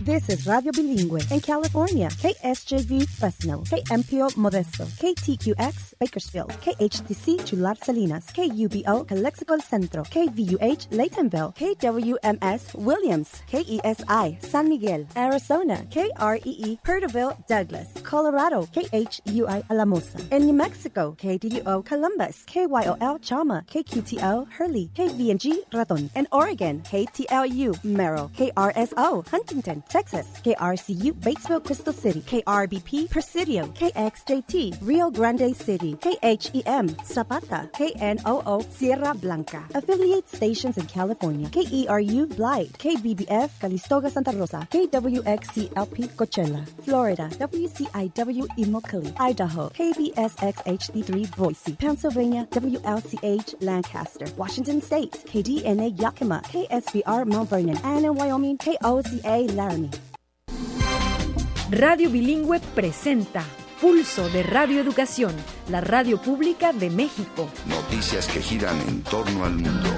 This is Radio Bilingüe in California. KSJV Fresno, KMPO Modesto, KTQX Bakersfield, KHTC Chular Salinas, KUBO Calexico El Centro, KVUH Laytonville, KWMS Williams, KESI San Miguel, Arizona, KREE Perterville Douglas, Colorado, KHUI Alamosa. In New Mexico, KDUO Columbus, KYOL Chama, KQTO Hurley, KVNG Raton. In Oregon, KTLU Merrill, KRSO Huntington, Texas, KRCU Batesville Crystal City, KRBP Presidio, KXJT Rio Grande City, KHEM Zapata, KNOO Sierra Blanca. Affiliate stations in California, KERU Blythe, KBBF Calistoga Santa Rosa, KWXCLP Coachella, Florida, WCIW Immokalee, Idaho, KBSX HD3 Boise, Pennsylvania, WLCH Lancaster, Washington State, KDNA Yakima, KSBR Mount Vernon, and in Wyoming, KOCA Laramie. Radio Bilingüe presenta Pulso de Radio Educación, la radio pública de México. Noticias que giran en torno al mundo.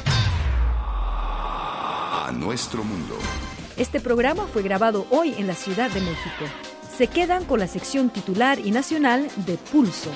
A nuestro mundo. Este programa fue grabado hoy en la Ciudad de México. Se quedan con la sección titular y nacional de Pulso.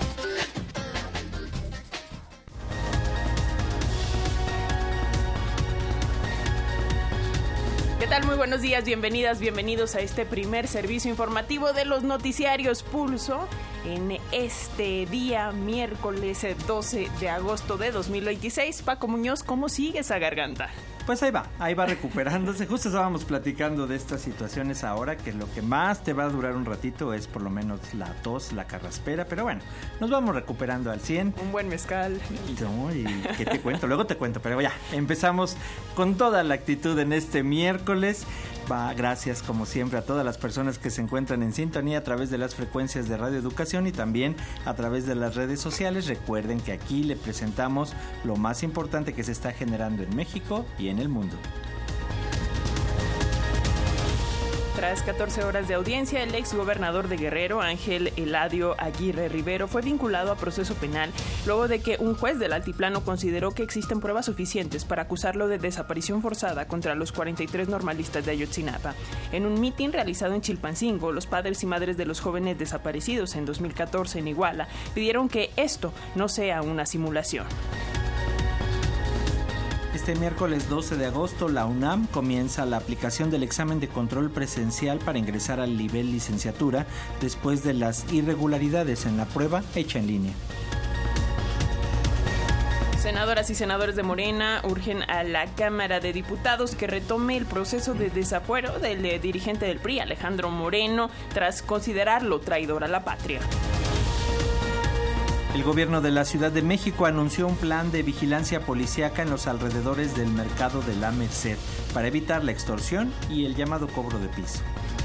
¿Qué tal? Muy buenos días, bienvenidas, bienvenidos a este primer servicio informativo de los noticiarios Pulso en este día, miércoles 12 de agosto de 2026. Paco Muñoz, ¿cómo sigue esa garganta? Pues ahí va recuperándose. Justo estábamos platicando de estas situaciones ahora, que lo que más te va a durar un ratito es por lo menos la tos, la carraspera, pero bueno, nos vamos recuperando al 100. Un buen mezcal. No, y ¿qué te cuento? Luego te cuento, pero ya, empezamos con toda la actitud en este miércoles. Gracias como siempre a todas las personas que se encuentran en sintonía a través de las frecuencias de Radio Educación y también a través de las redes sociales. Recuerden que aquí le presentamos lo más importante que se está generando en México y en el mundo. Tras 14 horas de audiencia, el exgobernador de Guerrero, Ángel Eladio Aguirre Rivero, fue vinculado a proceso penal luego de que un juez del altiplano consideró que existen pruebas suficientes para acusarlo de desaparición forzada contra los 43 normalistas de Ayotzinapa. En un mitin realizado en Chilpancingo, los padres y madres de los jóvenes desaparecidos en 2014 en Iguala pidieron que esto no sea una simulación. Este miércoles 12 de agosto, la UNAM comienza la aplicación del examen de control presencial para ingresar al nivel licenciatura después de las irregularidades en la prueba hecha en línea. Senadoras y senadores de Morena urgen a la Cámara de Diputados que retome el proceso de desafuero del dirigente del PRI, Alejandro Moreno, tras considerarlo traidor a la patria. El gobierno de la Ciudad de México anunció un plan de vigilancia policíaca en los alrededores del mercado de la Merced para evitar la extorsión y el llamado cobro de piso.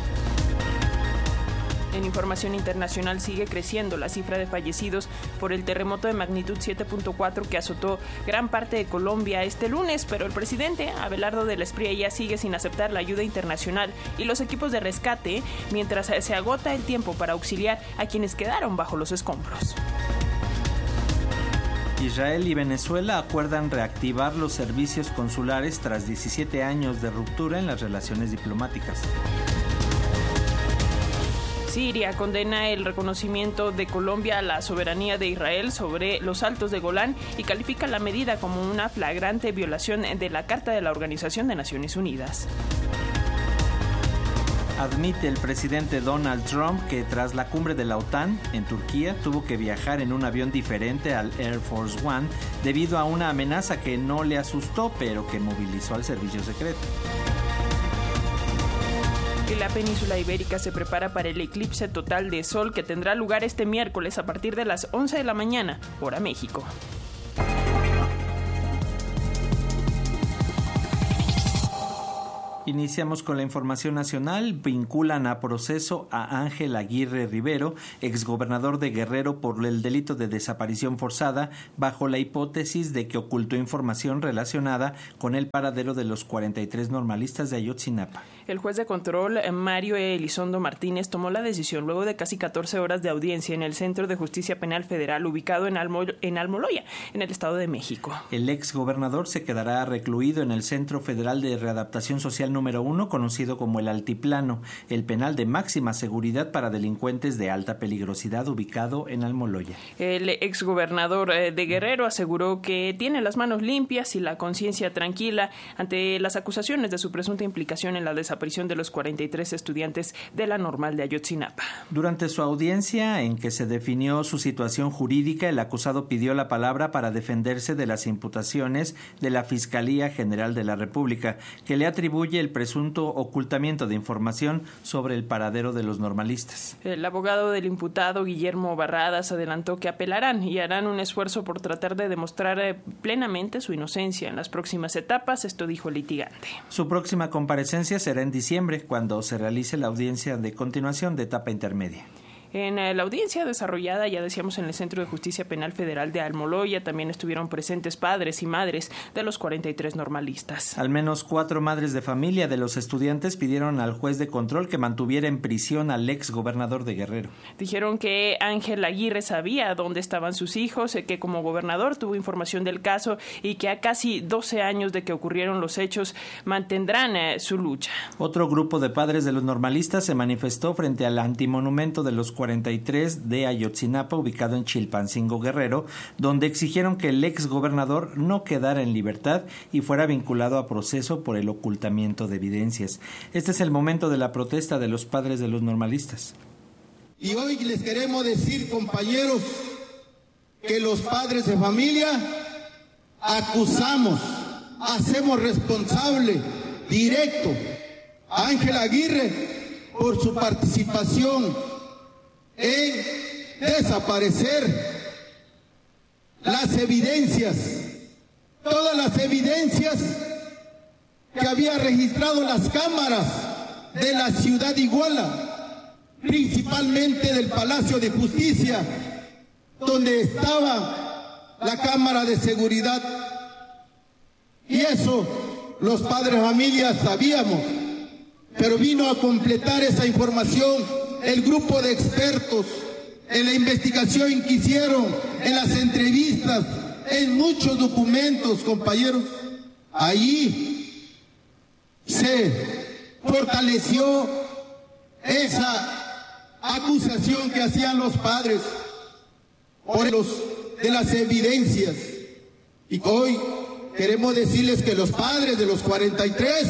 En información internacional sigue creciendo la cifra de fallecidos por el terremoto de magnitud 7.4 que azotó gran parte de Colombia este lunes, pero el presidente Abelardo de la Espriella sigue sin aceptar la ayuda internacional y los equipos de rescate mientras se agota el tiempo para auxiliar a quienes quedaron bajo los escombros. Israel y Venezuela acuerdan reactivar los servicios consulares tras 17 años de ruptura en las relaciones diplomáticas. Siria condena el reconocimiento de Colombia a la soberanía de Israel sobre los Altos de Golán y califica la medida como una flagrante violación de la Carta de la Organización de Naciones Unidas. Admite el presidente Donald Trump que tras la cumbre de la OTAN en Turquía tuvo que viajar en un avión diferente al Air Force One debido a una amenaza que no le asustó pero que movilizó al servicio secreto. Y la península ibérica se prepara para el eclipse total de sol que tendrá lugar este miércoles a partir de las 11 de la mañana, hora México. Iniciamos con la información nacional. Vinculan a proceso a Ángel Aguirre Rivero, exgobernador de Guerrero, por el delito de desaparición forzada, bajo la hipótesis de que ocultó información relacionada con el paradero de los 43 normalistas de Ayotzinapa. El juez de control, Mario Elizondo Martínez, tomó la decisión luego de casi 14 horas de audiencia en el Centro de Justicia Penal Federal ubicado en Almoloya, en el Estado de México. El exgobernador se quedará recluido en el Centro Federal de Readaptación Social penal número 1, conocido como el Altiplano, el penal de máxima seguridad para delincuentes de alta peligrosidad ubicado en Almoloya. El exgobernador de Guerrero aseguró que tiene las manos limpias y la conciencia tranquila ante las acusaciones de su presunta implicación en la desaparición de los 43 estudiantes de la Normal de Ayotzinapa. Durante su audiencia, en que se definió su situación jurídica, el acusado pidió la palabra para defenderse de las imputaciones de la Fiscalía General de la República, que le atribuye el presunto ocultamiento de información sobre el paradero de los normalistas. El abogado del imputado, Guillermo Barradas, adelantó que apelarán y harán un esfuerzo por tratar de demostrar plenamente su inocencia en las próximas etapas, esto dijo el litigante. Su próxima comparecencia será en diciembre, cuando se realice la audiencia de continuación de etapa intermedia. En la audiencia desarrollada, ya decíamos, en el Centro de Justicia Penal Federal de Almoloya, también estuvieron presentes padres y madres de los 43 normalistas. Al menos 4 madres de familia de los estudiantes pidieron al juez de control que mantuviera en prisión al ex gobernador de Guerrero. Dijeron que Ángel Aguirre sabía dónde estaban sus hijos, que como gobernador tuvo información del caso y que a casi 12 años de que ocurrieron los hechos mantendrán su lucha. Otro grupo de padres de los normalistas se manifestó frente al antimonumento de los 43 de Ayotzinapa, ubicado en Chilpancingo, Guerrero, donde exigieron que el ex gobernador no quedara en libertad y fuera vinculado a proceso por el ocultamiento de evidencias. Este es el momento de la protesta de los padres de los normalistas. Y hoy les queremos decir, compañeros, que los padres de familia acusamos, hacemos responsable directo a Ángel Aguirre por su participación en desaparecer las evidencias, todas las evidencias que había registrado las cámaras de la ciudad de Iguala, principalmente del Palacio de Justicia, donde estaba la cámara de seguridad. Y eso los padres de familia sabíamos, pero vino a completar esa información el grupo de expertos en la investigación que hicieron, en las entrevistas, en muchos documentos, compañeros. Allí se fortaleció esa acusación que hacían los padres por de las evidencias. Y hoy queremos decirles que los padres de los 43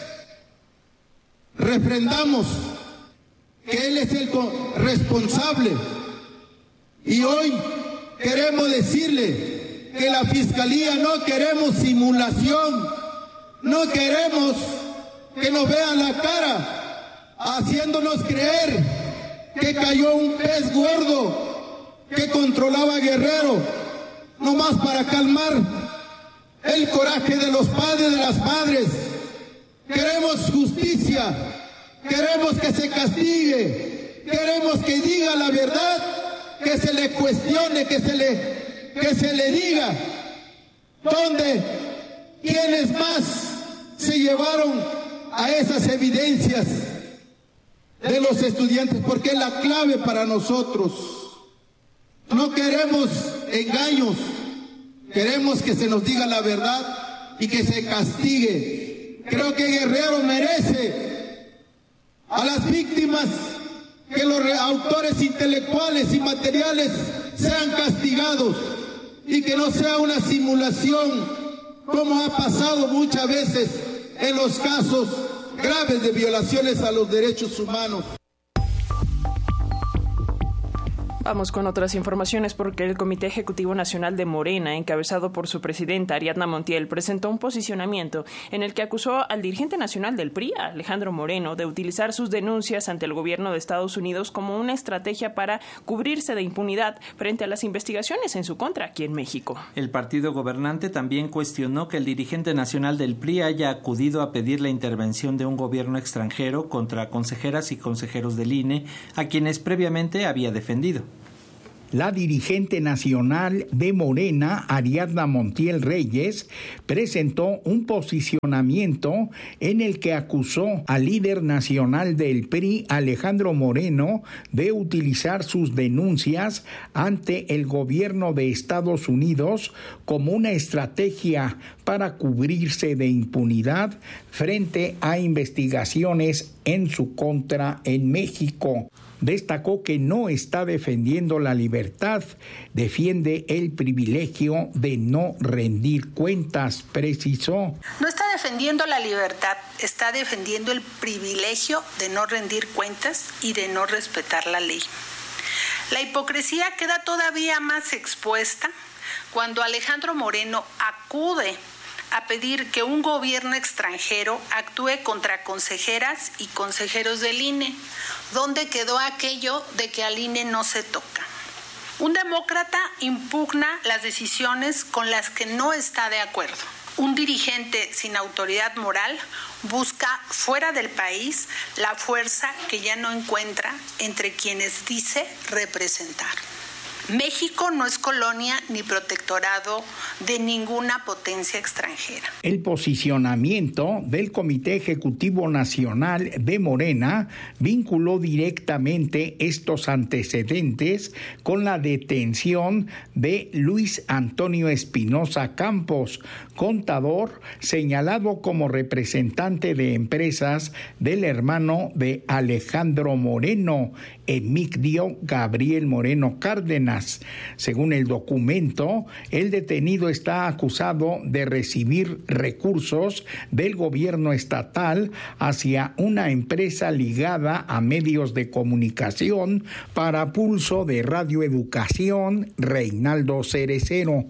refrendamos que él es el responsable, y hoy queremos decirle que la Fiscalía no queremos simulación, no queremos que nos vean la cara haciéndonos creer que cayó un pez gordo que controlaba a Guerrero, nomás para calmar el coraje de los padres, de las madres. Queremos justicia, queremos que se castigue, queremos que diga la verdad, que se le cuestione, que se le diga dónde, quiénes más se llevaron a esas evidencias de los estudiantes, porque es la clave para nosotros. No queremos engaños, queremos que se nos diga la verdad y que se castigue. Creo que Guerrero merece a las víctimas, que los autores intelectuales y materiales sean castigados y que no sea una simulación como ha pasado muchas veces en los casos graves de violaciones a los derechos humanos. Vamos con otras informaciones porque el Comité Ejecutivo Nacional de Morena, encabezado por su presidenta Ariadna Montiel, presentó un posicionamiento en el que acusó al dirigente nacional del PRI, Alejandro Moreno, de utilizar sus denuncias ante el gobierno de Estados Unidos como una estrategia para cubrirse de impunidad frente a las investigaciones en su contra aquí en México. El partido gobernante también cuestionó que el dirigente nacional del PRI haya acudido a pedir la intervención de un gobierno extranjero contra consejeras y consejeros del INE, a quienes previamente había defendido. La dirigente nacional de Morena, Ariadna Montiel Reyes, presentó un posicionamiento en el que acusó al líder nacional del PRI, Alejandro Moreno, de utilizar sus denuncias ante el gobierno de Estados Unidos como una estrategia para cubrirse de impunidad frente a investigaciones en su contra en México. Destacó que no está defendiendo la libertad, defiende el privilegio de no rendir cuentas, precisó. No está defendiendo la libertad, está defendiendo el privilegio de no rendir cuentas y de no respetar la ley. La hipocresía queda todavía más expuesta cuando Alejandro Moreno acude a pedir que un gobierno extranjero actúe contra consejeras y consejeros del INE. ¿Dónde quedó aquello de que al INE no se toca? Un demócrata impugna las decisiones con las que no está de acuerdo. Un dirigente sin autoridad moral busca fuera del país la fuerza que ya no encuentra entre quienes dice representar. México no es colonia ni protectorado de ninguna potencia extranjera. El posicionamiento del Comité Ejecutivo Nacional de Morena vinculó directamente estos antecedentes con la detención de Luis Antonio Espinosa Campos, contador señalado como representante de empresas del hermano de Alejandro Moreno, Emigdio Gabriel Moreno Cárdenas. Según el documento, el detenido está acusado de recibir recursos del gobierno estatal hacia una empresa ligada a medios de comunicación para Pulso de Radio Educación, Reinaldo Cerecero.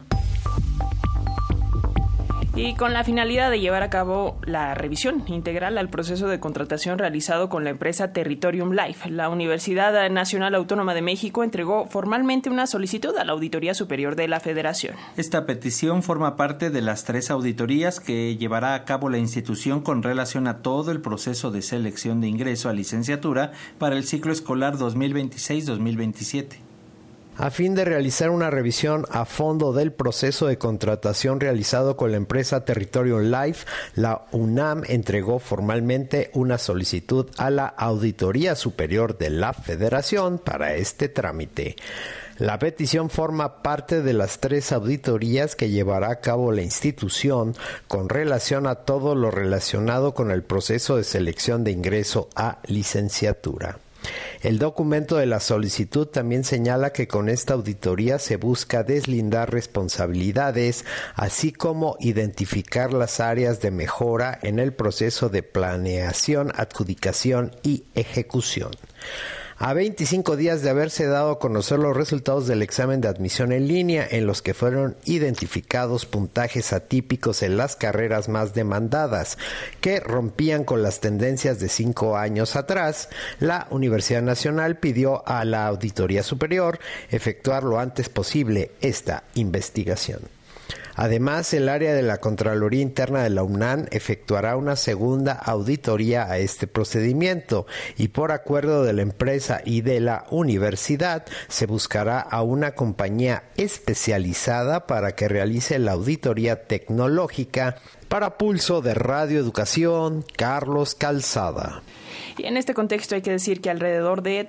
Y con la finalidad de llevar a cabo la revisión integral al proceso de contratación realizado con la empresa Territorium Life, la Universidad Nacional Autónoma de México entregó formalmente una solicitud a la Auditoría Superior de la Federación. Esta petición forma parte de las 3 auditorías que llevará a cabo la institución con relación a todo el proceso de selección de ingreso a licenciatura para el ciclo escolar 2026-2027. A fin de realizar una revisión a fondo del proceso de contratación realizado con la empresa Territorium Life, la UNAM entregó formalmente una solicitud a la Auditoría Superior de la Federación para este trámite. La petición forma parte de las 3 auditorías que llevará a cabo la institución con relación a todo lo relacionado con el proceso de selección de ingreso a licenciatura. El documento de la solicitud también señala que con esta auditoría se busca deslindar responsabilidades, así como identificar las áreas de mejora en el proceso de planeación, adjudicación y ejecución. A 25 días de haberse dado a conocer los resultados del examen de admisión en línea, en los que fueron identificados puntajes atípicos en las carreras más demandadas, que rompían con las tendencias de 5 años atrás, la Universidad Nacional pidió a la Auditoría Superior efectuar lo antes posible esta investigación. Además, el área de la Contraloría Interna de la UNAM efectuará una segunda auditoría a este procedimiento y por acuerdo de la empresa y de la universidad se buscará a una compañía especializada para que realice la auditoría tecnológica. Para Pulso de Radio Educación, Carlos Calzada. Y en este contexto hay que decir que alrededor de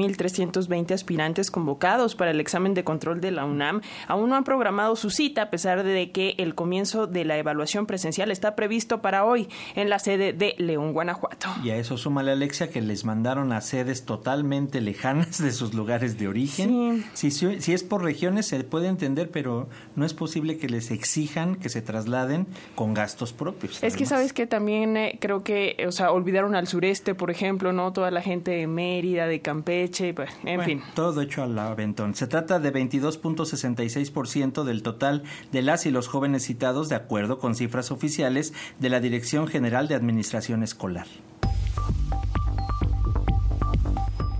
13.320 aspirantes convocados para el examen de control de la UNAM aún no han programado su cita, a pesar de que el comienzo de la evaluación presencial está previsto para hoy en la sede de León, Guanajuato. Y a eso súmale, Alexia, que les mandaron a sedes totalmente lejanas de sus lugares de origen. Sí. Si es por regiones se puede entender, pero no es posible que les exijan que se trasladen con gastos propios. Es que sabes que también creo que, olvidaron al sureste, por ejemplo, ¿no? Toda la gente de Mérida, de Campeche, pues, en fin. Todo hecho al aventón. Se trata de 22.66% del total de las y los jóvenes citados, de acuerdo con cifras oficiales de la Dirección General de Administración Escolar.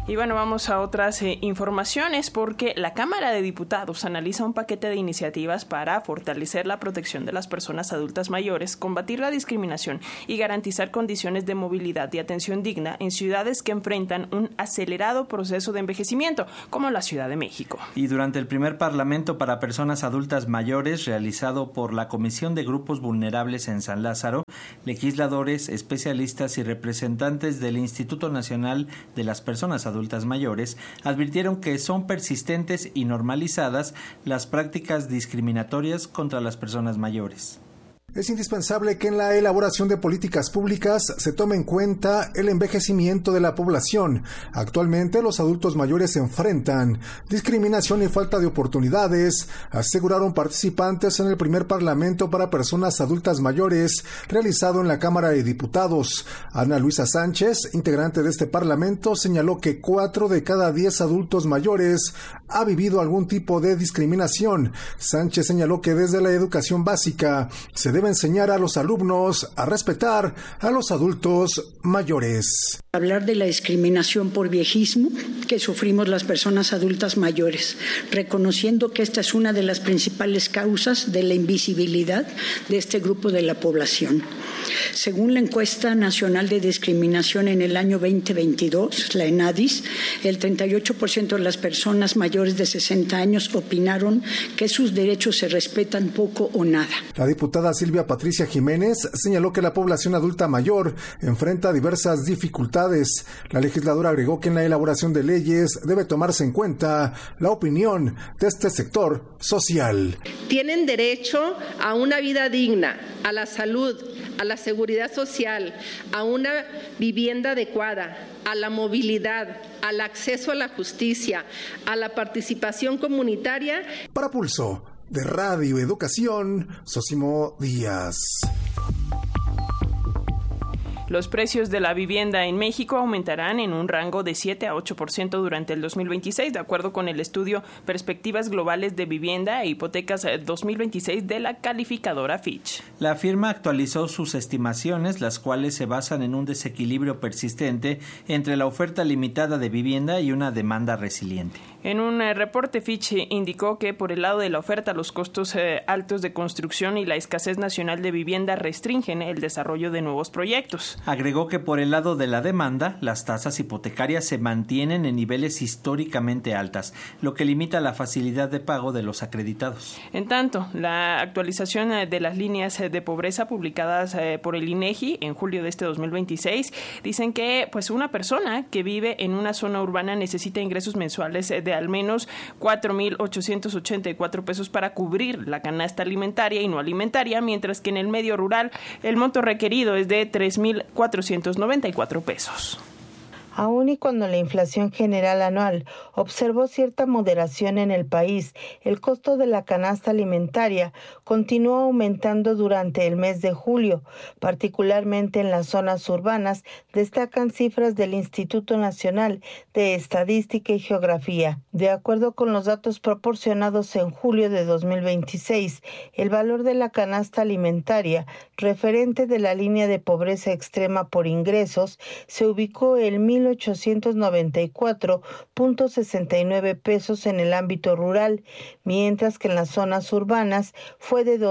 Y bueno, vamos a otras informaciones porque la Cámara de Diputados analiza un paquete de iniciativas para fortalecer la protección de las personas adultas mayores, combatir la discriminación y garantizar condiciones de movilidad y atención digna en ciudades que enfrentan un acelerado proceso de envejecimiento, como la Ciudad de México. Y durante el primer Parlamento para Personas Adultas Mayores, realizado por la Comisión de Grupos Vulnerables en San Lázaro, legisladores, especialistas y representantes del Instituto Nacional de las Personas Adultas Mayores advirtieron que son persistentes y normalizadas las prácticas discriminatorias contra las personas mayores. Es indispensable que en la elaboración de políticas públicas se tome en cuenta el envejecimiento de la población. Actualmente los adultos mayores enfrentan discriminación y falta de oportunidades, aseguraron participantes en el primer Parlamento para Personas Adultas Mayores realizado en la Cámara de Diputados. Ana Luisa Sánchez, integrante de este Parlamento, señaló que 4 de cada 10 adultos mayores ha vivido algún tipo de discriminación. Sánchez señaló que desde la educación básica se debe enseñar a los alumnos a respetar a los adultos mayores. Hablar de la discriminación por viejismo que sufrimos las personas adultas mayores, reconociendo que esta es una de las principales causas de la invisibilidad de este grupo de la población. Según la encuesta nacional de discriminación en el año 2022, la ENADIS, el 38% de las personas mayores de 60 años opinaron que sus derechos se respetan poco o nada. La diputada Silvia Patricia Jiménez señaló que la población adulta mayor enfrenta diversas dificultades. La legisladora agregó que en la elaboración de leyes debe tomarse en cuenta la opinión de este sector social. Tienen derecho a una vida digna, a la salud, a la seguridad social, a una vivienda adecuada, a la movilidad, al acceso a la justicia, a la participación comunitaria. Para Pulso de Radio Educación, Sosimo Díaz. Los precios de la vivienda en México aumentarán en un rango de 7 a 8% durante el 2026, de acuerdo con el estudio Perspectivas Globales de Vivienda e Hipotecas 2026 de la calificadora Fitch. La firma actualizó sus estimaciones, las cuales se basan en un desequilibrio persistente entre la oferta limitada de vivienda y una demanda resiliente. En un reporte, Fitch indicó que por el lado de la oferta, los costos altos de construcción y la escasez nacional de vivienda restringen el desarrollo de nuevos proyectos. Agregó que por el lado de la demanda, las tasas hipotecarias se mantienen en niveles históricamente altas, lo que limita la facilidad de pago de los acreditados. En tanto, la actualización de las líneas de pobreza publicadas por el INEGI en julio de este 2026 dicen que una persona que vive en una zona urbana necesita ingresos mensuales de al menos 4,884 pesos para cubrir la canasta alimentaria y no alimentaria, mientras que en el medio rural el monto requerido es de 3,494 pesos. Aún y cuando la inflación general anual observó cierta moderación en el país, el costo de la canasta alimentaria continuó aumentando durante el mes de julio, particularmente en las zonas urbanas, destacan cifras del Instituto Nacional de Estadística y Geografía. De acuerdo con los datos proporcionados en julio de 2026, el valor de la canasta alimentaria, referente de la línea de pobreza extrema por ingresos, se ubicó en 1,894.69 pesos en el ámbito rural, mientras que en las zonas urbanas fue de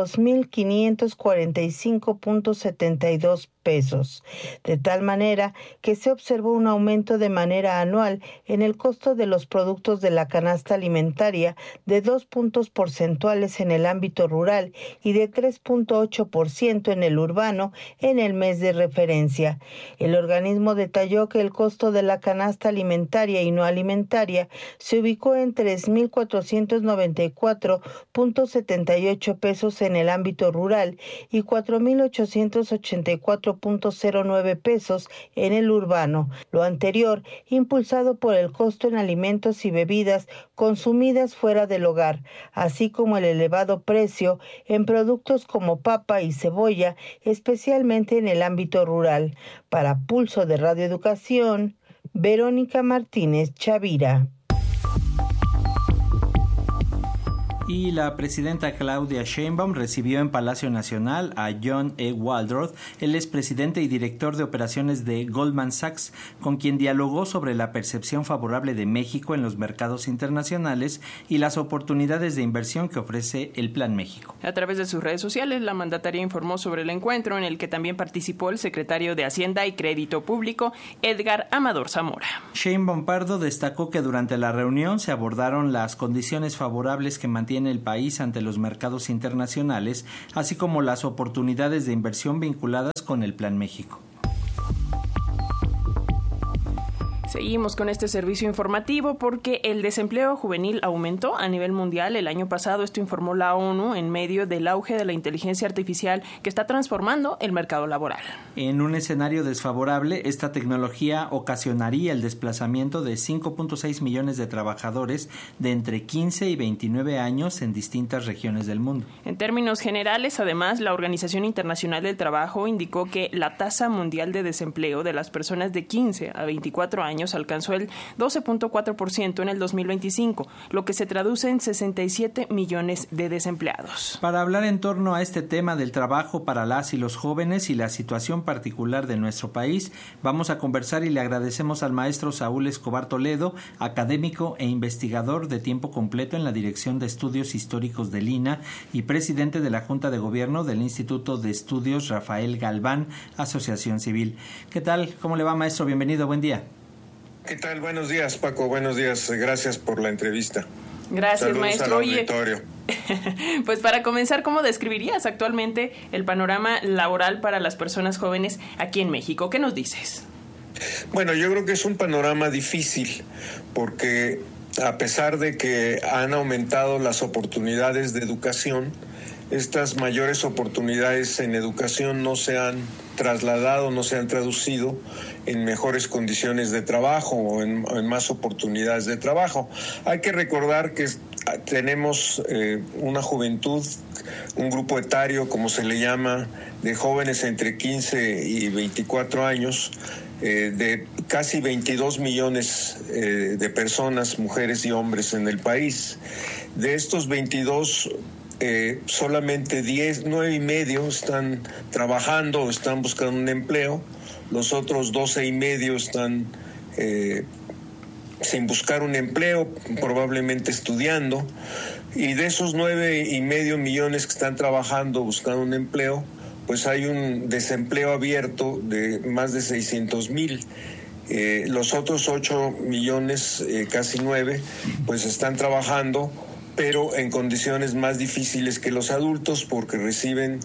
2,545.72 pesos, de tal manera que se observó un aumento de manera anual en el costo de los productos de la canasta alimentaria de 2 puntos porcentuales en el ámbito rural y de 3,8% en el urbano en el mes de referencia. El organismo detalló que el costo de la canasta alimentaria y no alimentaria se ubicó en 3,494.78 pesos en el ámbito rural y 4,884.09 pesos en el urbano, lo anterior impulsado por el costo en alimentos y bebidas consumidas fuera del hogar, así como el elevado precio en productos como papa y cebolla, especialmente en el ámbito rural. Para Pulso de Radio Educación, Verónica Martínez Chavira. Y la presidenta Claudia Sheinbaum recibió en Palacio Nacional a John E. Waldroth, el expresidente y director de operaciones de Goldman Sachs, con quien dialogó sobre la percepción favorable de México en los mercados internacionales y las oportunidades de inversión que ofrece el Plan México. A través de sus redes sociales, la mandataria informó sobre el encuentro en el que también participó el secretario de Hacienda y Crédito Público, Edgar Amador Zamora. Sheinbaum Pardo destacó que durante la reunión se abordaron las condiciones favorables que mantiene el país ante los mercados internacionales, así como las oportunidades de inversión vinculadas con el Plan México. Seguimos con este servicio informativo porque el desempleo juvenil aumentó a nivel mundial el año pasado. Esto informó la ONU en medio del auge de la inteligencia artificial que está transformando el mercado laboral. En un escenario desfavorable, esta tecnología ocasionaría el desplazamiento de 5.6 millones de trabajadores de entre 15 y 29 años en distintas regiones del mundo. En términos generales, además, la Organización Internacional del Trabajo indicó que la tasa mundial de desempleo de las personas de 15 a 24 años alcanzó el 12.4% en el 2025, lo que se traduce en 67 millones de desempleados. Para hablar en torno a este tema del trabajo para las y los jóvenes y la situación particular de nuestro país, vamos a conversar y le agradecemos al maestro Saúl Escobar Toledo, académico e investigador de tiempo completo en la Dirección de Estudios Históricos del INAH y presidente de la Junta de Gobierno del Instituto de Estudios Rafael Galván, Asociación Civil. ¿Qué tal? ¿Cómo le va, maestro? Bienvenido, buen día. ¿Qué tal? Buenos días, Paco. Buenos días. Gracias por la entrevista. Gracias, saludos maestro. Al auditorio. Pues para comenzar, ¿cómo describirías actualmente el panorama laboral para las personas jóvenes aquí en México? ¿Qué nos dices? Bueno, yo creo que es un panorama difícil porque a pesar de que han aumentado las oportunidades de educación, estas mayores oportunidades en educación no se han trasladado, no se han traducido en mejores condiciones de trabajo o en más oportunidades de trabajo. Hay que recordar que tenemos una juventud, un grupo etario, como se le llama, de jóvenes entre 15 y 24 años, de casi 22 millones de personas, mujeres y hombres en el país. De estos 22, solamente 9.5 están trabajando o están buscando un empleo. Los otros 12.5 están sin buscar un empleo, probablemente estudiando. Y de esos 9.5 millones que están trabajando, buscando un empleo, pues hay un desempleo abierto de más de 600,000. Los otros 8 millones, casi 9, pues están trabajando, pero en condiciones más difíciles que los adultos porque reciben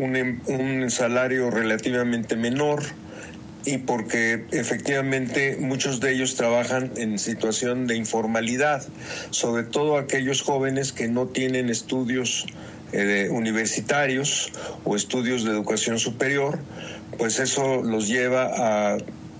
un salario relativamente menor y porque efectivamente muchos de ellos trabajan en situación de informalidad, sobre todo aquellos jóvenes que no tienen estudios universitarios o estudios de educación superior, pues eso los lleva a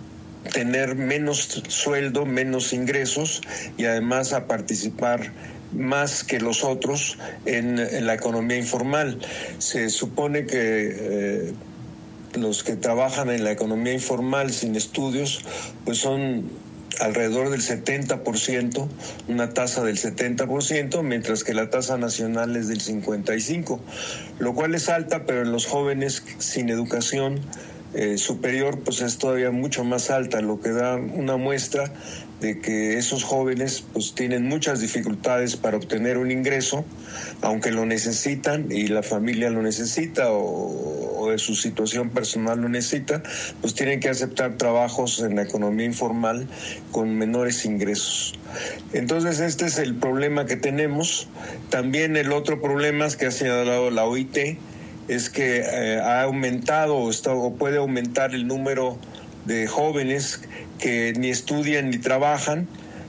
tener menos sueldo, menos ingresos y además a participar más que los otros en la economía informal. Se supone que los que trabajan en la economía informal sin estudios, pues son alrededor del 70%, una tasa del 70%, mientras que la tasa nacional es del 55%, lo cual es alta, pero en los jóvenes sin educación superior pues es todavía mucho más alta, lo que da una muestra de que esos jóvenes pues tienen muchas dificultades para obtener un ingreso, aunque lo necesitan y la familia lo necesita o de su situación personal lo necesita, pues tienen que aceptar trabajos en la economía informal con menores ingresos. Entonces este es el problema que tenemos. También el otro problema es que ha señalado la OIT, es que ha aumentado o puede aumentar el número de jóvenes que ni estudian ni trabajan,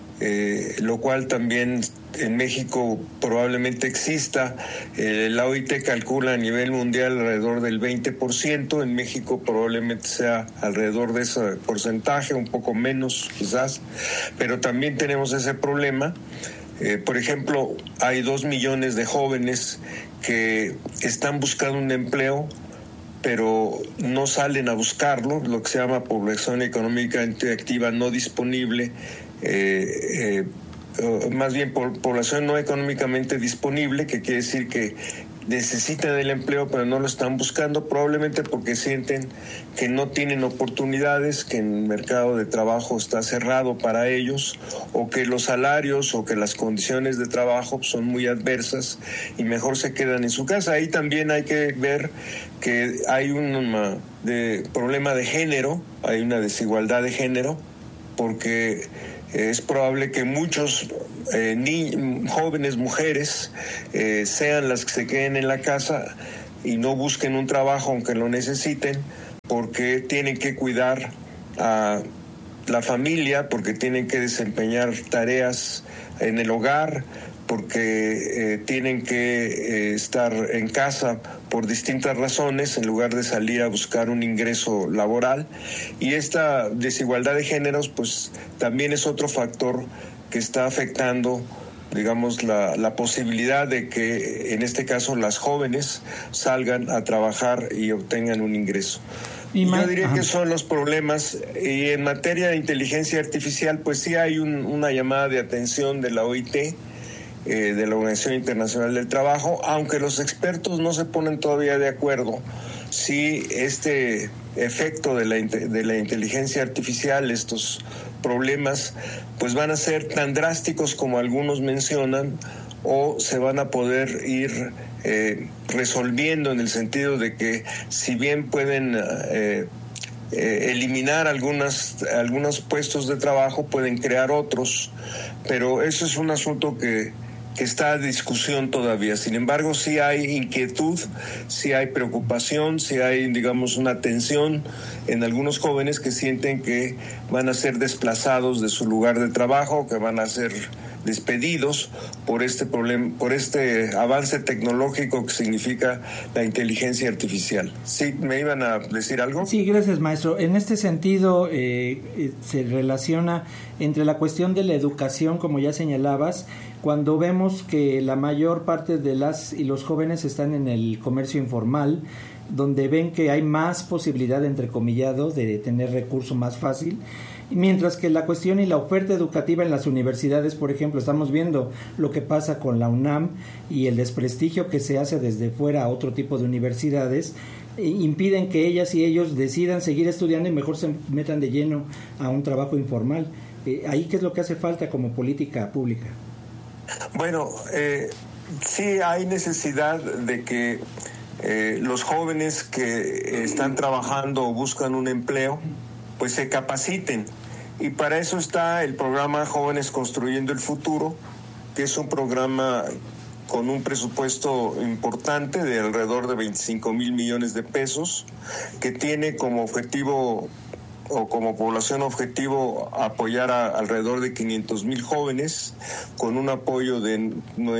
lo cual también en México probablemente exista. La OIT calcula a nivel mundial alrededor del 20%, en México probablemente sea alrededor de ese porcentaje, un poco menos quizás, pero también tenemos ese problema. Por ejemplo, hay 2 millones de jóvenes que están buscando un empleo, pero no salen a buscarlo, lo que se llama población económicamente activa no disponible, más bien población no económicamente disponible, que quiere decir que necesitan el empleo pero no lo están buscando, probablemente porque sienten que no tienen oportunidades, que el mercado de trabajo está cerrado para ellos, o que los salarios o que las condiciones de trabajo son muy adversas y mejor se quedan en su casa. Ahí también hay que ver que hay un problema de género, hay una desigualdad de género, porque es probable que muchos jóvenes mujeres sean las que se queden en la casa y no busquen un trabajo aunque lo necesiten, porque tienen que cuidar a la familia, porque tienen que desempeñar tareas en el hogar, porque tienen que estar en casa por distintas razones en lugar de salir a buscar un ingreso laboral. Y esta desigualdad de géneros pues también es otro factor que está afectando, digamos, la posibilidad de que en este caso las jóvenes salgan a trabajar y obtengan un ingreso. Yo diría que son los problemas. Y en materia de inteligencia artificial pues sí hay una llamada de atención de la OIT, de la Organización Internacional del Trabajo, aunque los expertos no se ponen todavía de acuerdo si este efecto de la inteligencia artificial, estos problemas, pues van a ser tan drásticos como algunos mencionan, o se van a poder ir resolviendo en el sentido de que si bien pueden eliminar algunos puestos de trabajo, pueden crear otros, pero eso es un asunto que está a discusión todavía. Sin embargo, sí hay inquietud, sí hay preocupación, sí hay, digamos, una tensión en algunos jóvenes que sienten que van a ser desplazados de su lugar de trabajo, que van a ser despedidos por este problema, por este avance tecnológico que significa la inteligencia artificial. ¿Sí? ¿Me iban a decir algo? Sí, gracias, maestro. En este sentido, se relaciona entre la cuestión de la educación, como ya señalabas, cuando vemos que la mayor parte de las y los jóvenes están en el comercio informal, donde ven que hay más posibilidad, entrecomillado, de tener recurso más fácil, mientras que la cuestión y la oferta educativa en las universidades, por ejemplo, estamos viendo lo que pasa con la UNAM y el desprestigio que se hace desde fuera a otro tipo de universidades, impiden que ellas y ellos decidan seguir estudiando y mejor se metan de lleno a un trabajo informal. ¿Ahí qué es lo que hace falta como política pública? Bueno, sí hay necesidad de que los jóvenes que están trabajando o buscan un empleo, pues se capaciten. Y para eso está el programa Jóvenes Construyendo el Futuro, que es un programa con un presupuesto importante de alrededor de 25,000 millones de pesos, que tiene como objetivo o como población objetivo apoyar a alrededor de 500,000 jóvenes, con un apoyo de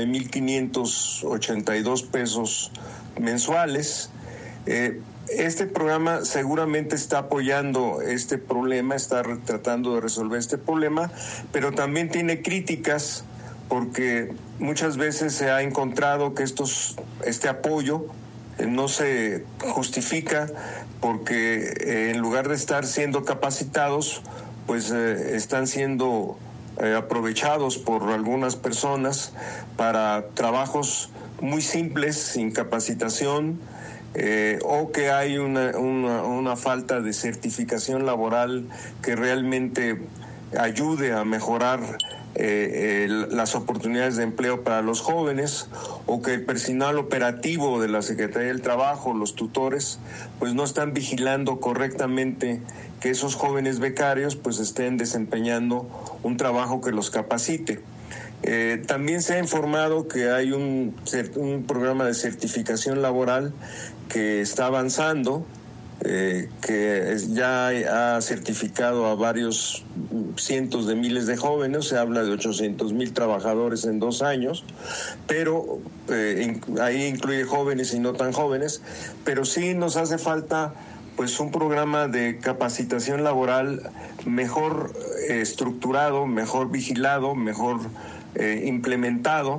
9,582 pesos mensuales. Este programa seguramente está apoyando este problema, está tratando de resolver este problema, pero también tiene críticas, porque muchas veces se ha encontrado que este apoyo no se justifica, porque en lugar de estar siendo capacitados, pues están siendo aprovechados por algunas personas para trabajos muy simples, sin capacitación, o que hay una falta de certificación laboral que realmente ayude a mejorar las oportunidades de empleo para los jóvenes, o que el personal operativo de la Secretaría del Trabajo, los tutores, pues no están vigilando correctamente que esos jóvenes becarios pues estén desempeñando un trabajo que los capacite. También se ha informado que hay un programa de certificación laboral que está avanzando, que ya ha certificado a varios cientos de miles de jóvenes. Se habla de 800,000 trabajadores en 2 años, pero ahí incluye jóvenes y no tan jóvenes, pero sí nos hace falta pues un programa de capacitación laboral mejor estructurado, mejor vigilado, mejor implementado,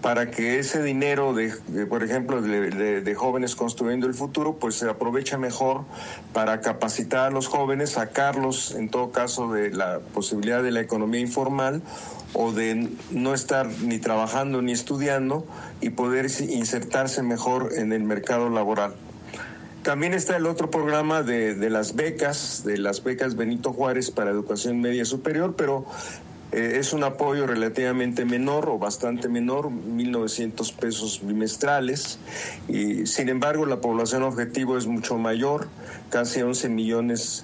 para que ese dinero por ejemplo, de jóvenes construyendo el futuro, pues se aproveche mejor para capacitar a los jóvenes, sacarlos en todo caso de la posibilidad de la economía informal o de no estar ni trabajando ni estudiando y poder insertarse mejor en el mercado laboral. También está el otro programa de las becas Benito Juárez para educación media superior, pero es un apoyo relativamente menor o bastante menor, 1,900 pesos bimestrales, y sin embargo la población objetivo es mucho mayor, casi 11 millones,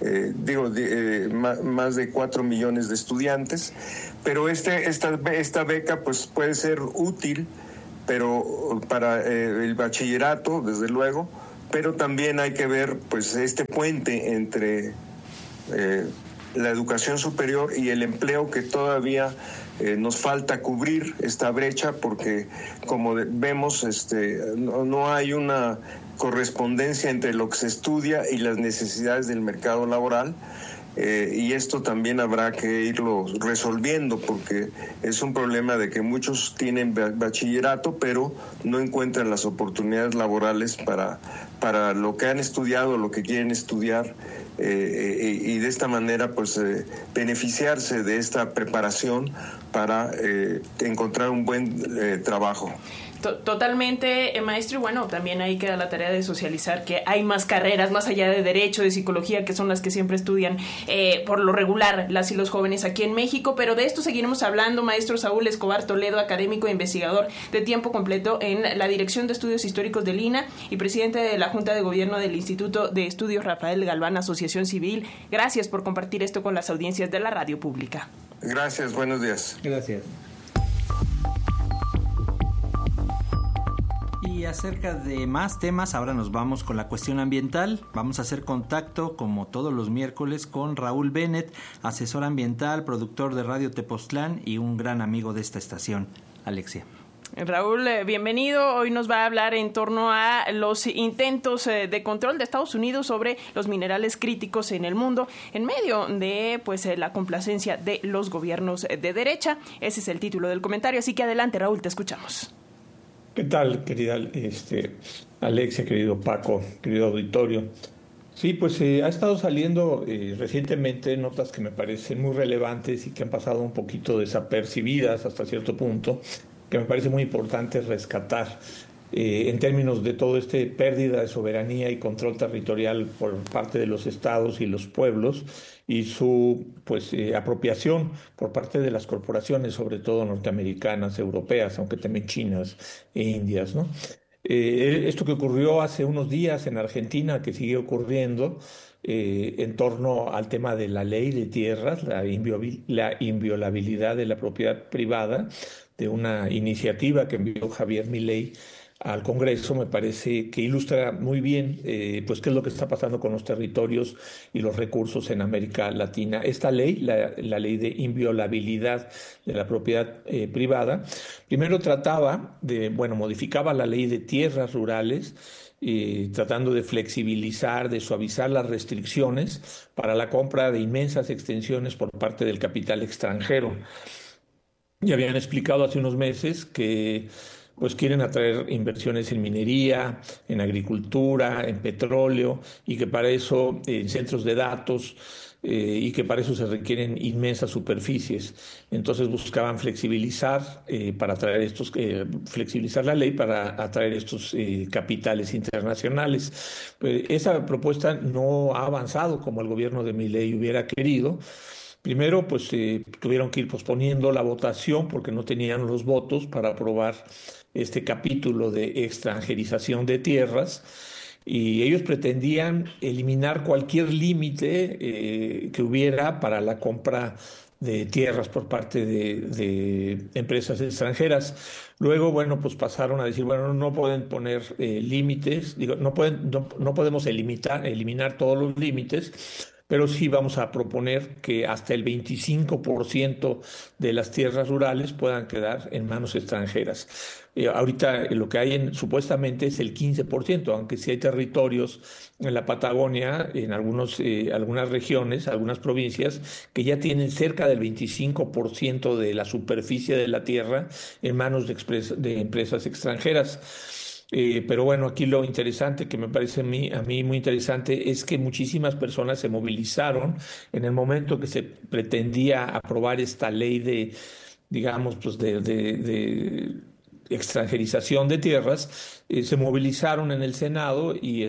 más de 4 millones de estudiantes, pero esta beca pues puede ser útil, pero para el bachillerato, desde luego, pero también hay que ver pues este puente entre la educación superior y el empleo, que todavía nos falta cubrir esta brecha, porque como vemos no hay una correspondencia entre lo que se estudia y las necesidades del mercado laboral, y esto también habrá que irlo resolviendo, porque es un problema de que muchos tienen bachillerato pero no encuentran las oportunidades laborales para lo que han estudiado, lo que quieren estudiar, y de esta manera pues beneficiarse de esta preparación para encontrar un buen trabajo. Totalmente, maestro, y bueno, también ahí queda la tarea de socializar que hay más carreras, más allá de derecho, de psicología, que son las que siempre estudian por lo regular las y los jóvenes aquí en México, pero de esto seguiremos hablando. Maestro Saúl Escobar Toledo, académico e investigador de tiempo completo en la Dirección de Estudios Históricos del INAH y presidente de la Junta de Gobierno del Instituto de Estudios Rafael Galván, Asociación Civil. Gracias por compartir esto con las audiencias de la radio pública. Gracias, buenos días. Gracias. Y acerca de más temas, ahora nos vamos con la cuestión ambiental. Vamos a hacer contacto, como todos los miércoles, con Raúl Bennett, asesor ambiental, productor de Radio Tepoztlán y un gran amigo de esta estación. Alexia. Raúl, bienvenido. Hoy nos va a hablar en torno a los intentos de control de Estados Unidos sobre los minerales críticos en el mundo, en medio de la complacencia de los gobiernos de derecha. Ese es el título del comentario, así que adelante, Raúl, te escuchamos. ¿Qué tal, querida Alexia, querido Paco, querido auditorio? Sí, pues ha estado saliendo recientemente notas que me parecen muy relevantes y que han pasado un poquito desapercibidas hasta cierto punto, que me parece muy importante rescatar en términos de todo pérdida de soberanía y control territorial por parte de los estados y los pueblos, y su apropiación por parte de las corporaciones, sobre todo norteamericanas, europeas, aunque también chinas e indias, ¿no? Esto que ocurrió hace unos días en Argentina, que sigue ocurriendo en torno al tema de la ley de tierras, la inviolabilidad de la propiedad privada, de una iniciativa que envió Javier Milei al Congreso, me parece que ilustra muy bien qué es lo que está pasando con los territorios y los recursos en América Latina. Esta ley, la ley de inviolabilidad de la propiedad privada, primero modificaba la ley de tierras rurales, tratando de flexibilizar, de suavizar las restricciones para la compra de inmensas extensiones por parte del capital extranjero. Ya habían explicado hace unos meses que quieren atraer inversiones en minería, en agricultura, en petróleo, y que para eso, en centros de datos, y que para eso se requieren inmensas superficies. Entonces buscaban flexibilizar flexibilizar la ley para atraer estos capitales internacionales. Esa propuesta no ha avanzado como el gobierno de Milei hubiera querido. Primero, tuvieron que ir posponiendo la votación porque no tenían los votos para aprobar este capítulo de extranjerización de tierras, y ellos pretendían eliminar cualquier límite que hubiera para la compra de tierras por parte de empresas extranjeras. Luego, pasaron a decir, no pueden poner límites, no podemos eliminar todos los límites, pero sí vamos a proponer que hasta el 25% de las tierras rurales puedan quedar en manos extranjeras. Ahorita lo que hay supuestamente es el 15%, aunque sí hay territorios en la Patagonia, en algunas regiones, algunas provincias, que ya tienen cerca del 25% de la superficie de la tierra en manos de empresas extranjeras. Pero bueno, aquí lo interesante que me parece a mí muy interesante es que muchísimas personas se movilizaron en el momento que se pretendía aprobar esta ley de, digamos, pues de extranjerización de tierras, se movilizaron en el Senado y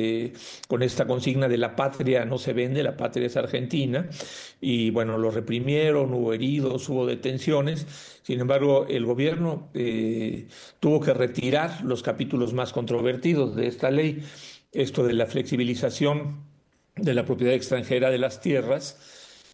con esta consigna de la patria no se vende, la patria es Argentina, y bueno, lo reprimieron, hubo heridos, hubo detenciones. Sin embargo, el gobierno tuvo que retirar los capítulos más controvertidos de esta ley, esto de la flexibilización de la propiedad extranjera de las tierras,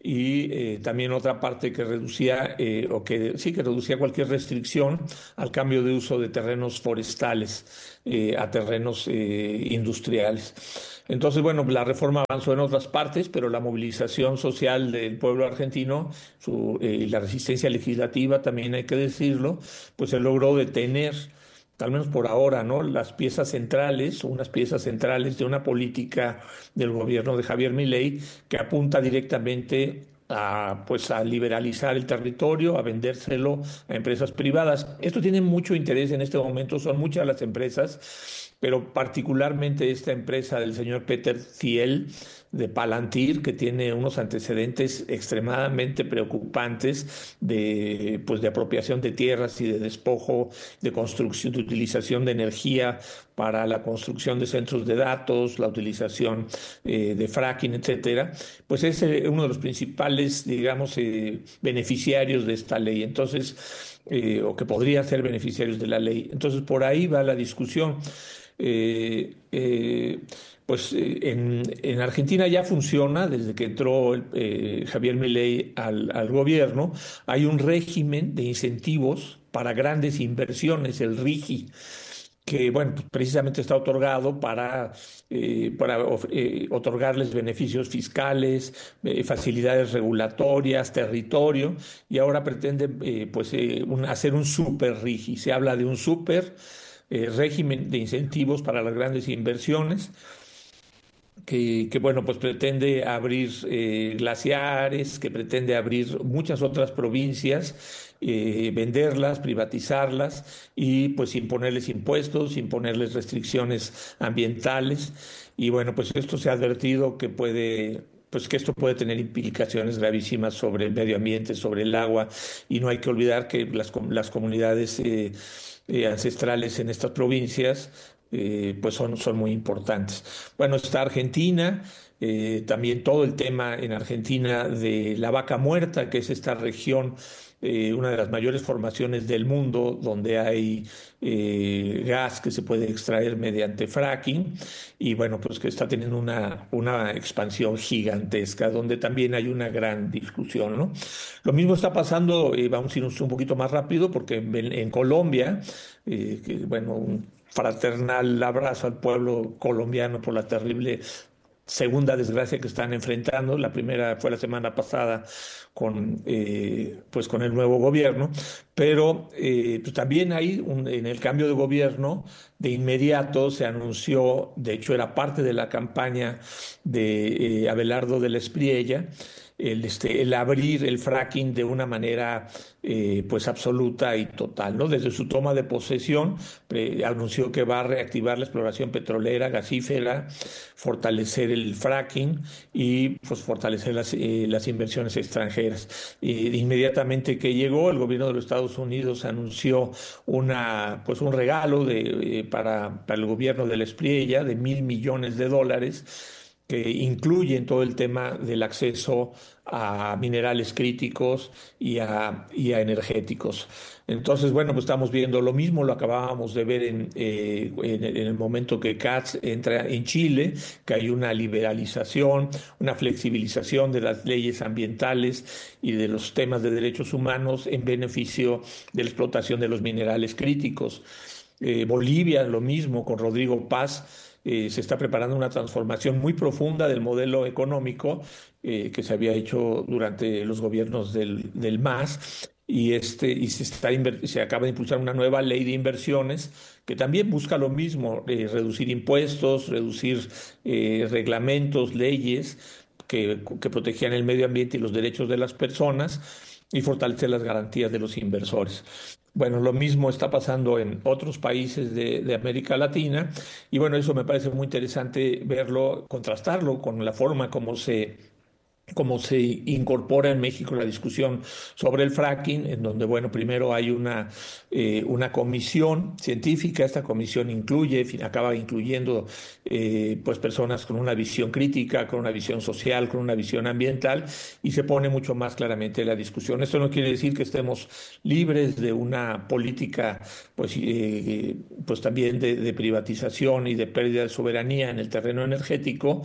y también otra parte que reducía que reducía cualquier restricción al cambio de uso de terrenos forestales a terrenos industriales. Entonces, bueno, la reforma avanzó en otras partes, pero la movilización social del pueblo argentino y la resistencia legislativa, también hay que decirlo, pues se logró detener, al menos por ahora, ¿no?, las piezas centrales, o unas piezas centrales de una política del gobierno de Javier Milei que apunta directamente a liberalizar el territorio, a vendérselo a empresas privadas. Esto tiene mucho interés en este momento, son muchas las empresas, pero particularmente esta empresa del señor Peter Thiel de Palantir, que tiene unos antecedentes extremadamente preocupantes de apropiación de tierras y de despojo, de construcción, de utilización de energía para la construcción de centros de datos, la utilización de fracking, etcétera, pues es uno de los principales, digamos, beneficiarios de esta ley. Entonces, o que podría ser beneficiarios de la ley. Entonces, por ahí va la discusión. En Argentina ya funciona, desde que entró Javier Milei al gobierno, hay un régimen de incentivos para grandes inversiones, el RIGI, que bueno, precisamente está otorgado para otorgarles beneficios fiscales, facilidades regulatorias, territorio, y ahora pretende hacer un super RIGI. Se habla de un super régimen de incentivos para las grandes inversiones, que pretende abrir glaciares, que pretende abrir muchas otras provincias, venderlas, privatizarlas y pues imponerles impuestos, imponerles restricciones ambientales. Y bueno, pues esto se ha advertido que esto puede tener implicaciones gravísimas sobre el medio ambiente, sobre el agua, y no hay que olvidar que las comunidades ancestrales en estas provincias son muy importantes. Bueno, está Argentina, también todo el tema en Argentina de la vaca muerta, que es esta región, una de las mayores formaciones del mundo, donde hay gas que se puede extraer mediante fracking, y bueno, pues que está teniendo una expansión gigantesca, donde también hay una gran discusión, ¿no? Lo mismo está pasando, vamos a ir un poquito más rápido, porque en Colombia, un fraternal abrazo al pueblo colombiano por la terrible segunda desgracia que están enfrentando. La primera fue la semana pasada con el nuevo gobierno, pero también hay en el cambio de gobierno, de inmediato se anunció, de hecho era parte de la campaña de Abelardo de la Espriella, el abrir el fracking de una manera absoluta y total, ¿no? Desde su toma de posesión anunció que va a reactivar la exploración petrolera, gasífera, fortalecer el fracking y fortalecer las inversiones extranjeras. Inmediatamente que llegó, el gobierno de los Estados Unidos anunció un regalo para el gobierno de la Espriella de $1,000 millones, que incluyen todo el tema del acceso a minerales críticos y a energéticos. Entonces, bueno, pues estamos viendo lo mismo, lo acabábamos de ver en el momento que Katz entra en Chile, que hay una liberalización, una flexibilización de las leyes ambientales y de los temas de derechos humanos en beneficio de la explotación de los minerales críticos. Bolivia, lo mismo, con Rodrigo Paz, se está preparando una transformación muy profunda del modelo económico que se había hecho durante los gobiernos del MAS. Y se acaba de impulsar una nueva ley de inversiones que también busca lo mismo, reducir impuestos, reducir reglamentos, leyes que protegían el medio ambiente y los derechos de las personas y fortalecer las garantías de los inversores. Bueno, lo mismo está pasando en otros países de América Latina y bueno, eso me parece muy interesante verlo, contrastarlo con la forma como se incorpora en México la discusión sobre el fracking, en donde, bueno, primero hay una comisión científica. Esta comisión acaba incluyendo pues personas con una visión crítica, con una visión social, con una visión ambiental, y se pone mucho más claramente la discusión. Esto no quiere decir que estemos libres de una política pues también de privatización y de pérdida de soberanía en el terreno energético,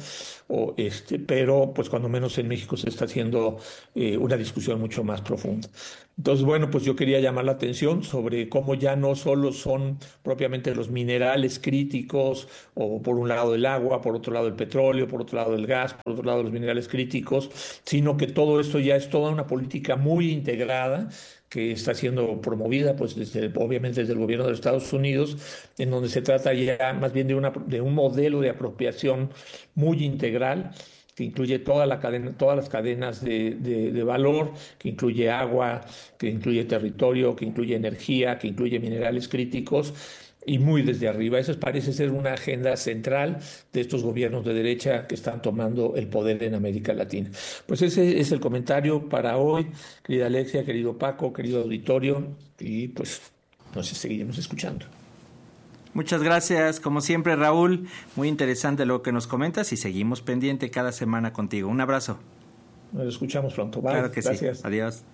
pero pues cuando menos en México se está haciendo una discusión mucho más profunda. Entonces, bueno, pues yo quería llamar la atención sobre cómo ya no solo son propiamente los minerales críticos, o por un lado el agua, por otro lado el petróleo, por otro lado el gas, por otro lado los minerales críticos, sino que todo esto ya es toda una política muy integrada que está siendo promovida pues obviamente desde el gobierno de los Estados Unidos, en donde se trata ya más bien de un modelo de apropiación muy integral, que incluye todas las cadenas de valor, que incluye agua, que incluye territorio, que incluye energía, que incluye minerales críticos, y muy desde arriba. Eso parece ser una agenda central de estos gobiernos de derecha que están tomando el poder en América Latina. Pues ese es el comentario para hoy, querida Alexia, querido Paco, querido auditorio, y pues nos seguiremos escuchando. Muchas gracias, como siempre, Raúl. Muy interesante lo que nos comentas y seguimos pendiente cada semana contigo. Un abrazo. Nos escuchamos pronto. Bye. Claro que gracias. Sí. Adiós.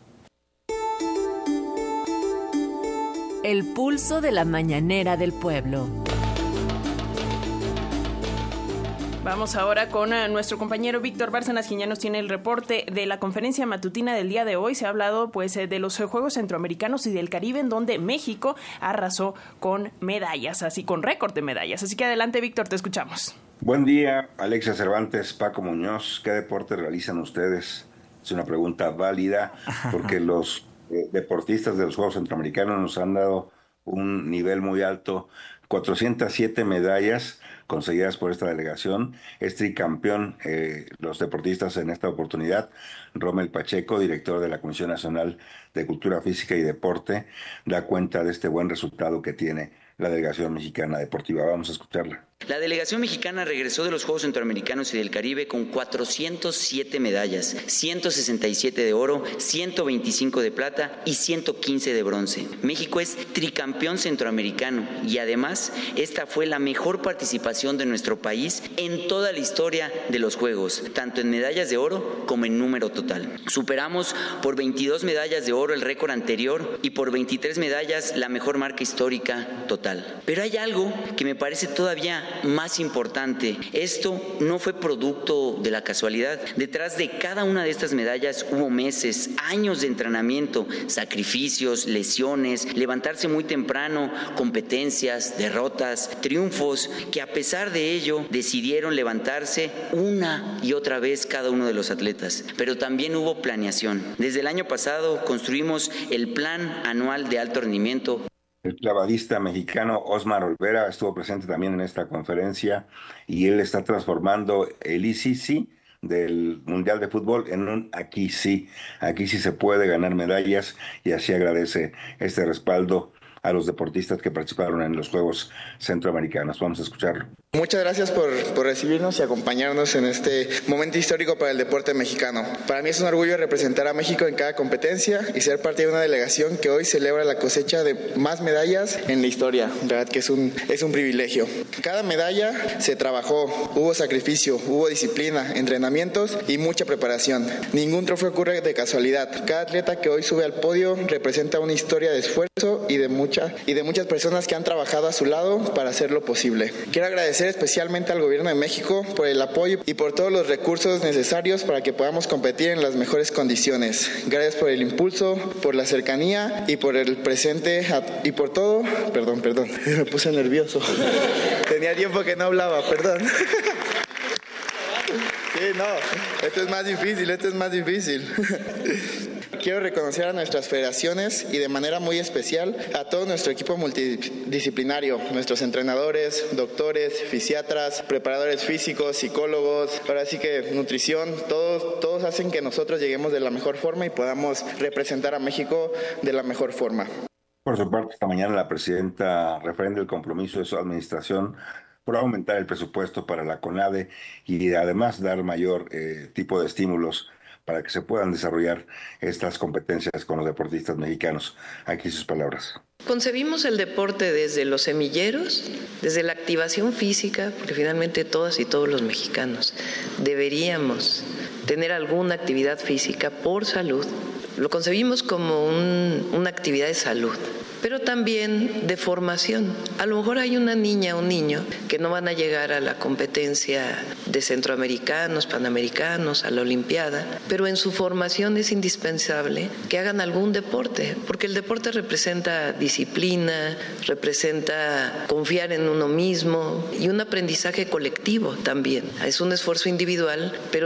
El pulso de la mañanera del pueblo. Vamos ahora con nuestro compañero Víctor Bárcenas, quien ya nos tiene el reporte de la conferencia matutina del día de hoy. Se ha hablado pues de los Juegos Centroamericanos y del Caribe, en donde México arrasó con medallas, así con récord de medallas. Así que adelante, Víctor, te escuchamos. Buen día, Alexia Cervantes, Paco Muñoz. ¿Qué deporte realizan ustedes? Es una pregunta válida porque los deportistas de los Juegos Centroamericanos nos han dado un nivel muy alto. 407 medallas conseguidas por esta delegación. Es tricampeón los deportistas en esta oportunidad. Rommel Pacheco, director de la Comisión Nacional de Cultura Física y Deporte, da cuenta de este buen resultado que tiene la delegación mexicana deportiva. Vamos a escucharla. La delegación mexicana regresó de los Juegos Centroamericanos y del Caribe con 407 medallas, 167 de oro, 125 de plata y 115 de bronce. México es tricampeón centroamericano y además esta fue la mejor participación de nuestro país en toda la historia de los Juegos, tanto en medallas de oro como en número total. Superamos por 22 medallas de oro el récord anterior y por 23 medallas la mejor marca histórica total. Pero hay algo que me parece todavía más importante. Esto no fue producto de la casualidad. Detrás de cada una de estas medallas hubo meses, años de entrenamiento, sacrificios, lesiones, levantarse muy temprano, competencias, derrotas, triunfos, que a pesar de ello decidieron levantarse una y otra vez cada uno de los atletas. Pero también hubo planeación. Desde el año pasado construimos el Plan Anual de Alto Rendimiento. El clavadista mexicano Osmar Olvera estuvo presente también en esta conferencia y él está transformando el ICC del Mundial de Fútbol en un aquí sí se puede ganar medallas, y así agradece este respaldo a los deportistas que participaron en los Juegos Centroamericanos. Vamos a escucharlo. Muchas gracias por recibirnos y acompañarnos en este momento histórico para el deporte mexicano. Para mí es un orgullo representar a México en cada competencia y ser parte de una delegación que hoy celebra la cosecha de más medallas en la historia. La verdad que es un privilegio. Cada medalla se trabajó, hubo sacrificio, hubo disciplina, entrenamientos y mucha preparación. Ningún trofeo ocurre de casualidad. Cada atleta que hoy sube al podio representa una historia de esfuerzo y de mucho muchas personas que han trabajado a su lado para hacerlo posible. Quiero agradecer especialmente al Gobierno de México por el apoyo y por todos los recursos necesarios para que podamos competir en las mejores condiciones. Gracias por el impulso, por la cercanía y por el presente y por todo. Perdón, me puse nervioso. Tenía tiempo que no hablaba, perdón. Sí, no, esto es más difícil. Quiero reconocer a nuestras federaciones y de manera muy especial a todo nuestro equipo multidisciplinario, nuestros entrenadores, doctores, fisiatras, preparadores físicos, psicólogos, ahora sí que nutrición, todos hacen que nosotros lleguemos de la mejor forma y podamos representar a México de la mejor forma. Por su parte, esta mañana la presidenta refrenda el compromiso de su administración por aumentar el presupuesto para la CONADE y además dar mayor tipo de estímulos para que se puedan desarrollar estas competencias con los deportistas mexicanos. Aquí sus palabras. Concebimos el deporte desde los semilleros, desde la activación física, porque finalmente todas y todos los mexicanos deberíamos tener alguna actividad física por salud. Lo concebimos como una actividad de salud, pero también de formación. A lo mejor hay una niña o un niño que no van a llegar a la competencia de centroamericanos, panamericanos, a la olimpiada, pero en su formación es indispensable que hagan algún deporte, porque el deporte representa disciplina, representa confiar en uno mismo y un aprendizaje colectivo también. Es un esfuerzo individual, pero